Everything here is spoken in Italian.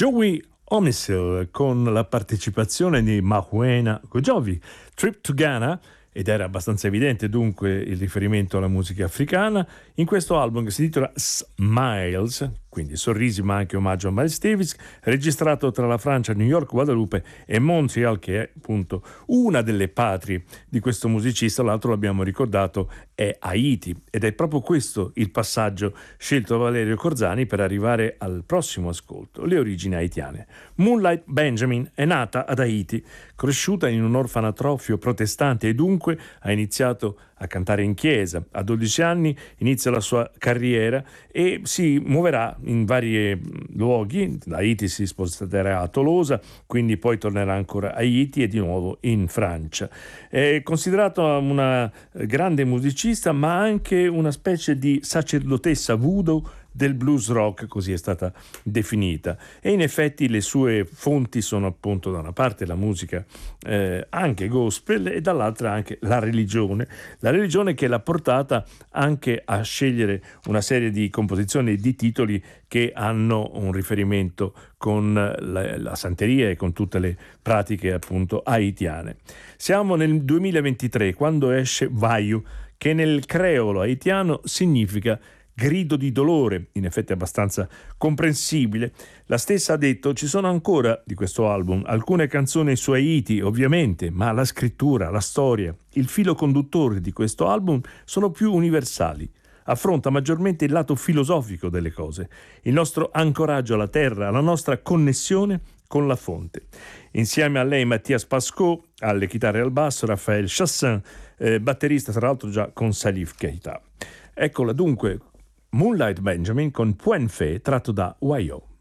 Joey Omisil con la partecipazione di Mahuena Gojovi, Trip to Ghana, ed era abbastanza evidente dunque il riferimento alla musica africana, in questo album che si intitola Smiles, quindi sorrisi ma anche omaggio a Miles Davis, registrato tra la Francia, New York, Guadalupe e Montreal, che è appunto una delle patrie di questo musicista. L'altro, l'abbiamo ricordato, è Haiti, ed è proprio questo il passaggio scelto da Valerio Corzani per arrivare al prossimo ascolto, le origini haitiane. Moonlight Benjamin è nata ad Haiti, cresciuta in un orfanatrofio protestante e dunque ha iniziato a cantare in chiesa. A 12 anni inizia la sua carriera e si muoverà in vari luoghi. Da Haiti si sposterà a Tolosa, quindi poi tornerà ancora a Haiti e di nuovo in Francia. È considerata una grande musicista, ma anche una specie di sacerdotessa voodoo del blues rock, così è stata definita, e in effetti le sue fonti sono appunto da una parte la musica anche gospel e dall'altra anche la religione che l'ha portata anche a scegliere una serie di composizioni e di titoli che hanno un riferimento con la santeria e con tutte le pratiche appunto haitiane. Siamo nel 2023 quando esce Vayu, che nel creolo haitiano significa grido di dolore, in effetti abbastanza comprensibile. La stessa ha detto: ci sono ancora di questo album alcune canzoni su Haiti, ovviamente, ma la scrittura, la storia, il filo conduttore di questo album sono più universali. Affronta maggiormente il lato filosofico delle cose, il nostro ancoraggio alla terra, la nostra connessione con la fonte. Insieme a lei Mathias Pascot, alle chitarre e al basso, Raphaël Chassin, batterista tra l'altro già con Salif Keita. Eccola dunque, Moonlight Benjamin con Point Fe, tratto da Wayo.